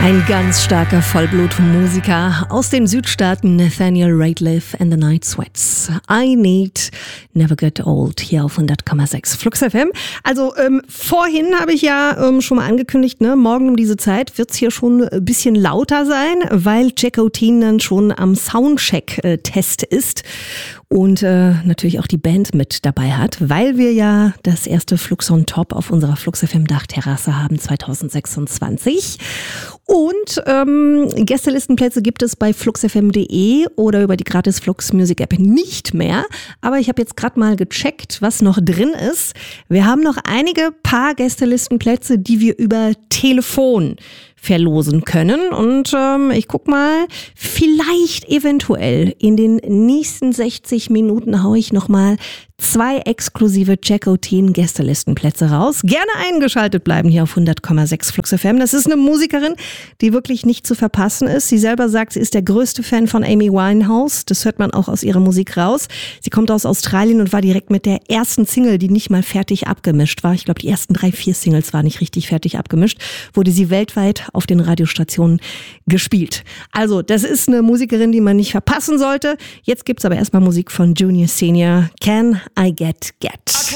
Ein ganz starker Vollblutmusiker aus den Südstaaten, Nathaniel Rateliff and the Night Sweats. I Need Never Get Old, hier auf 100,6 Flux FM. Also vorhin habe ich ja schon mal angekündigt, ne, morgen um diese Zeit wird es hier schon ein bisschen lauter sein, weil Jacko Teen dann schon am Soundcheck-Test ist. Und natürlich auch die Band mit dabei hat, weil wir ja das erste Flux on Top auf unserer Flux FM Dachterrasse haben 2026. Und Gästelistenplätze gibt es bei fluxfm.de oder über die gratis Flux Music App nicht mehr. Aber ich habe jetzt gerade mal gecheckt, was noch drin ist. Wir haben noch einige paar Gästelistenplätze, die wir über Telefon verlosen können. Und ich guck mal, vielleicht eventuell in den nächsten 60 Minuten haue ich nochmal 2 exklusive Jacko Teen Gästelistenplätze raus. Gerne eingeschaltet bleiben hier auf 100,6 Flux FM. Das ist eine Musikerin, die wirklich nicht zu verpassen ist. Sie selber sagt, sie ist der größte Fan von Amy Winehouse. Das hört man auch aus ihrer Musik raus. Sie kommt aus Australien und war direkt mit der ersten Single, die nicht mal fertig abgemischt war. Ich glaube, die ersten 3-4 Singles waren nicht richtig fertig abgemischt. Wurde sie weltweit auf den Radiostationen gespielt. Also, das ist eine Musikerin, die man nicht verpassen sollte. Jetzt gibt's aber erstmal Musik von Junior Senior. Can I Get?